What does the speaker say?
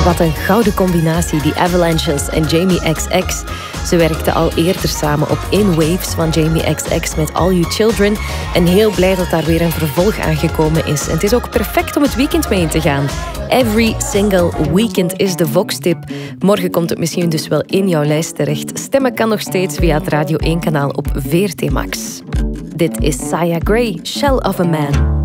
Wat een gouden combinatie, die Avalanches en Jamie XX. Ze werkten al eerder samen op In Waves van Jamie XX met All You Children. En heel blij dat daar weer een vervolg aangekomen is. En het is ook perfect om het weekend mee in te gaan. Every single weekend is de Vox-tip. Morgen komt het misschien dus wel in jouw lijst terecht. Stemmen kan nog steeds via het Radio 1-kanaal op VRT Max. Dit is Saya Gray, Shell of a Man.